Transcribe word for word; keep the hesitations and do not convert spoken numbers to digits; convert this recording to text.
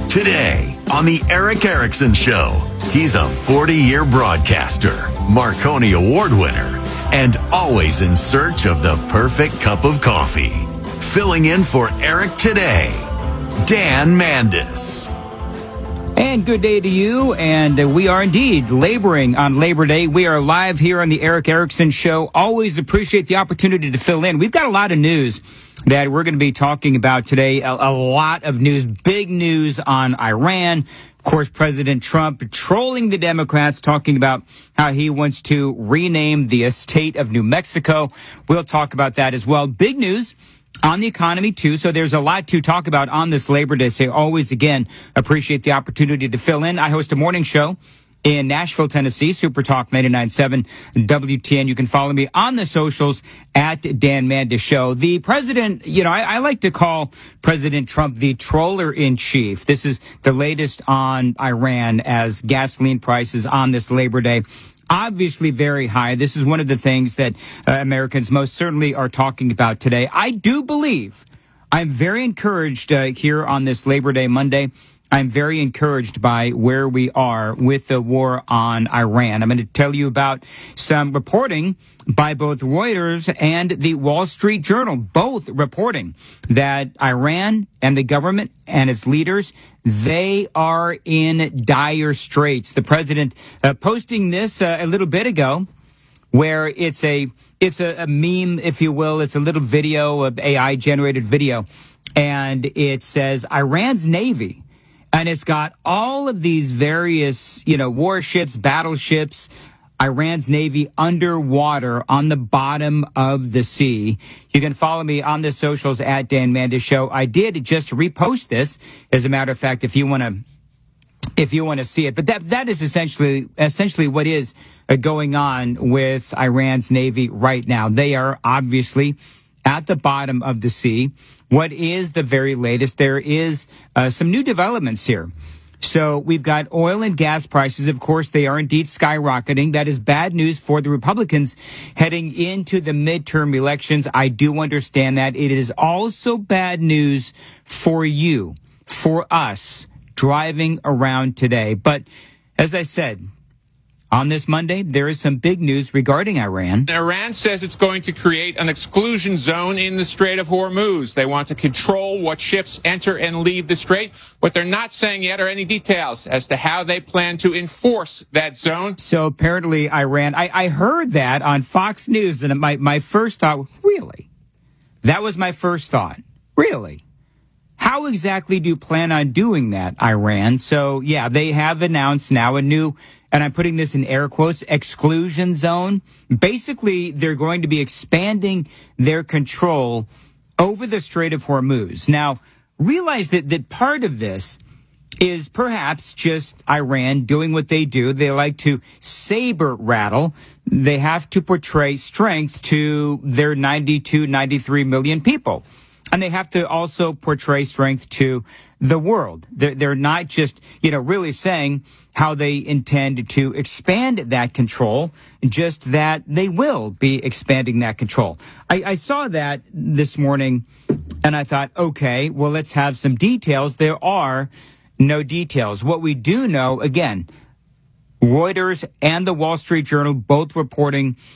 Today on the Erick Erickson Show, he's a forty-year broadcaster, Marconi Award winner, and always in search of the perfect cup of coffee. Filling in for Eric today, Dan Mandis. And good day to you, and uh, we are indeed laboring on Labor Day. We are live here on the Erick Erickson Show. Always appreciate the opportunity to fill in. We've got a lot of news that we're going to be talking about today. A, a lot of news, big news on Iran. Of course, President Trump trolling the Democrats, talking about how he wants to rename the state of New Mexico. We'll talk about that as well. Big news on the economy, too. So there's a lot to talk about on this Labor Day. So always, again, appreciate the opportunity to fill in. I host a morning show in Nashville, Tennessee, Super Talk ninety-nine point seven W T N. You can follow me on the socials at Dan Mandis Show. The president, you know, I, I like to call President Trump the troller in chief. This is the latest on Iran as gasoline prices on this Labor Day obviously very high. This is one of the things that uh, Americans most certainly are talking about today. I do believe I'm very encouraged uh, here on this Labor Day Monday. I'm very encouraged by where we are with the war on Iran. I'm going to tell you about some reporting by both Reuters and the Wall Street Journal, both reporting that Iran and the government and its leaders, they are in dire straits. The president uh, posting this uh, a little bit ago, where it's a it's a, a meme, if you will. It's a little video, of A I-generated video, and it says Iran's Navy. And it's got all of these various, you know, warships, battleships, Iran's Navy underwater on the bottom of the sea. You can follow me on the socials at Dan Mandis Show. I did just repost this, as a matter of fact, if you want to if you want to see it. But that that is essentially essentially what is uh, going on with Iran's Navy right now. They are obviously at the bottom of the sea. What is the very latest? There is uh, some new developments here. So we've got oil and gas prices. Of course, they are indeed skyrocketing. That is bad news for the Republicans heading into the midterm elections. I do understand that. It is also bad news for you, for us, driving around today. But as I said, on this Monday, there is some big news regarding Iran. Iran says it's going to create an exclusion zone in the Strait of Hormuz. They want to control what ships enter and leave the strait. What they're not saying yet are any details as to how they plan to enforce that zone. So apparently Iran, I, I heard that on Fox News, and my, my first thought, really? That was my first thought. Really? How exactly do you plan on doing that, Iran? So, yeah, they have announced now a new, and I'm putting this in air quotes, exclusion zone. Basically, they're going to be expanding their control over the Strait of Hormuz. Now, realize that, that part of this is perhaps just Iran doing what they do. They like to saber rattle. They have to portray strength to their ninety-two, ninety-three million people. And they have to also portray strength to the world. They're, they're not just, you know, really saying how they intend to expand that control, just that they will be expanding that control. I, I saw that this morning, and I thought, okay, well, let's have some details. There are no details. What we do know, again, Reuters and the Wall Street Journal both reporting